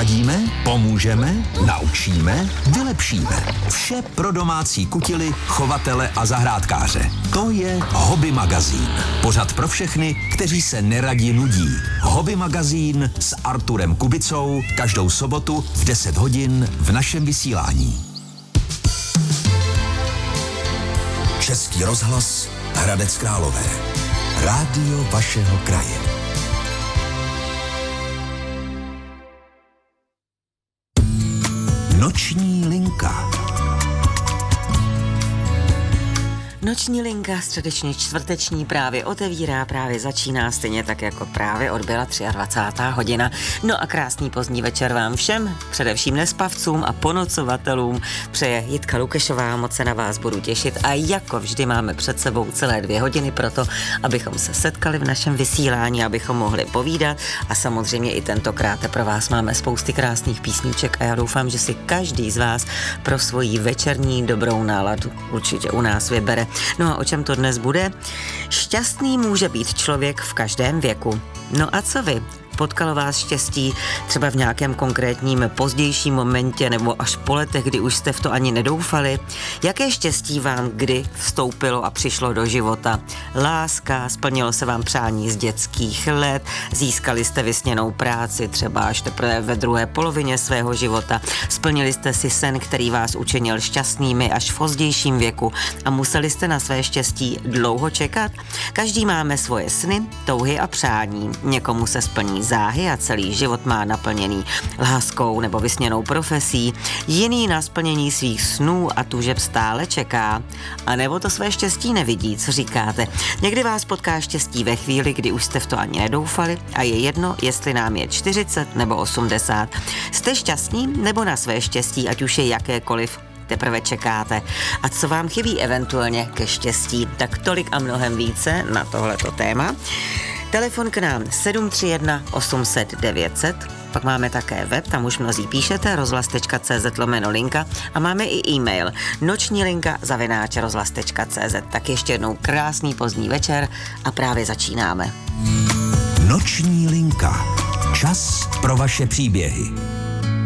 Poradíme, pomůžeme, naučíme, vylepšíme. Vše pro domácí kutily, chovatele a zahrádkáře. To je Hobby magazín. Pořad pro všechny, kteří se neradi nudí. Hobby magazín s Arturem Kubicou každou sobotu v 10 hodin v našem vysílání. Český rozhlas Hradec Králové. Rádio vašeho kraje. Noční linka. Noční linka, středeční, čtvrteční právě otevírá, právě začíná, stejně tak jako právě odbyla 23. hodina. No a krásný pozdní večer vám všem, především nespavcům a ponocovatelům, přeje Jitka Lukešová, moc se na vás budu těšit a jako vždy máme před sebou celé 2 hodiny pro to, abychom se setkali v našem vysílání, abychom mohli povídat a samozřejmě i tentokrát pro vás máme spousty krásných písniček a já doufám, že si každý z vás pro svoji večerní dobrou náladu určitě u nás vybere. No a o čem to dnes bude? Šťastný může být člověk v každém věku. No a co vy? Potkalo vás štěstí třeba v nějakém konkrétním pozdějším momentě nebo až po letech, kdy už jste v to ani nedoufali? Jaké štěstí vám kdy vstoupilo a přišlo do života? Láska, splnilo se vám přání z dětských let, získali jste vysněnou práci třeba až teprve ve druhé polovině svého života, splnili jste si sen, který vás učinil šťastnými až v pozdějším věku a museli jste na své štěstí dlouho čekat? Každý máme svoje sny, touhy a přání. Někomu se splní záhy a celý život má naplněný láskou nebo vysněnou profesí, jiný na splnění svých snů a tužeb stále čeká, a nebo to své štěstí nevidí, co říkáte. Někdy vás potká štěstí ve chvíli, kdy už jste v to ani nedoufali a je jedno, jestli nám je 40 nebo 80. Jste šťastní nebo na své štěstí, ať už je jakékoliv, teprve čekáte. A co vám chybí eventuálně ke štěstí? Tak tolik a mnohem více na tohleto téma. Telefon k nám 731 800 900, pak máme také web, tam už mnozí píšete, rozhlas.cz/linka a máme i e-mail nočnílinka@rozhlas.cz. Tak ještě jednou krásný pozdní večer a právě začínáme. Noční linka. Čas pro vaše příběhy.